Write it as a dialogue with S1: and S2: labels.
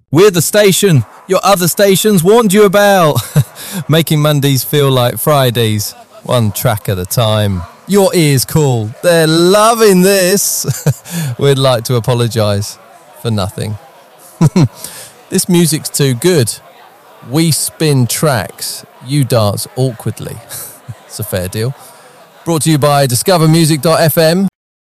S1: We're the station your other stations warned you about. Making Mondays feel like Fridays, one track at a time. Your ears call. They're loving this. We'd like to apologise for nothing. This music's too good. We spin tracks. You dance awkwardly. It's a fair deal. Brought to you by discovermusic.fm.